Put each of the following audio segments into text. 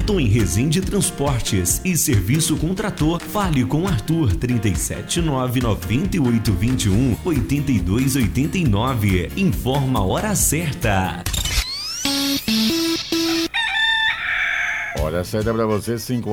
Tom em Resende Transportes e Serviço com Trator. Fale com Arthur 37998218289. Informa a hora certa. Hora certa para você,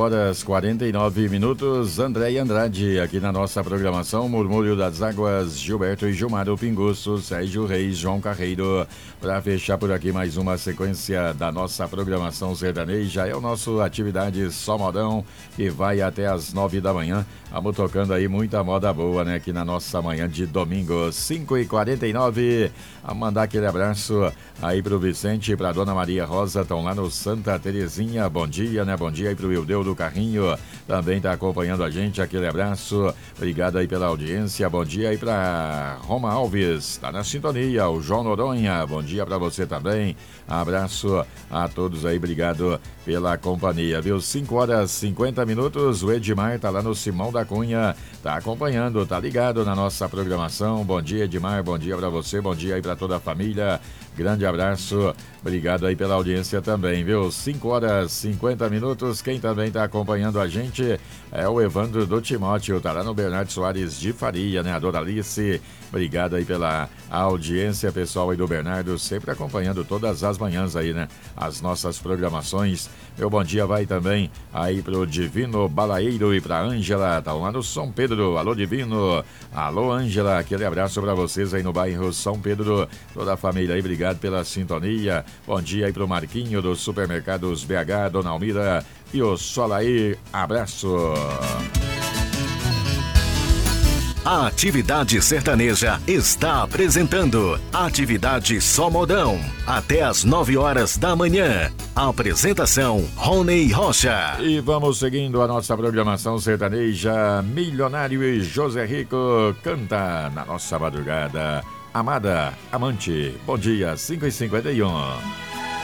5h49. André e Andrade, aqui na nossa programação. Murmúrio das Águas, Gilberto e Gilmar Pinguço, Sérgio Reis, João Carreiro. Para fechar por aqui mais uma sequência da nossa programação sertaneja. É o nosso Atividade Só Modão, que vai até as 9 da manhã. Vamos tocando aí muita moda boa, né? Aqui na nossa manhã de domingo, 5h49. A mandar aquele abraço aí pro Vicente e pra Dona Maria Rosa, estão lá no Santa Terezinha. Bom dia, né? Bom dia aí pro Ildeu do Carrinho, também tá acompanhando a gente, aquele abraço, obrigado aí pela audiência. Bom dia aí pra Roma Alves, tá na sintonia, o João Noronha, bom dia pra você também, abraço a todos aí, obrigado pela companhia, viu? 5h50, o Edmar tá lá no Simão da Cunha, tá acompanhando, tá ligado na nossa programação. Bom dia, Edmar, bom dia pra você, bom dia aí pra toda a família, grande abraço, obrigado aí pela audiência também, viu? 5h50, quem também tá acompanhando a gente é o Evandro do Timóteo, tá lá no Bernardo Soares de Faria, né? A Doralice, obrigado aí pela audiência, pessoal aí do Bernardo, sempre acompanhando todas as manhãs aí, né? As nossas programações. Meu bom dia vai também aí pro Divino Balaeiro e pra Ângela, tá lá no São Pedro. Alô, Divino. Alô, Ângela, aquele abraço pra vocês aí no bairro São Pedro, toda a família aí, obrigado pela sintonia. Bom dia aí pro Marquinho dos Supermercados BH, Dona Almira e o Solaí, abraço. A Atividade Sertaneja está apresentando Atividade Só Modão, até às 9 horas da manhã. Apresentação, Rony Rocha. E vamos seguindo a nossa programação sertaneja. Milionário e José Rico canta na nossa madrugada. Amada, amante, bom dia, 5h51.